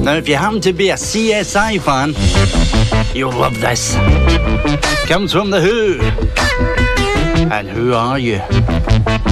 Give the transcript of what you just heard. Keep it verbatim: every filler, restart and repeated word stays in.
Now, if you happen to be a C S I fan, you'll love this. Comes from The Who. And who are you?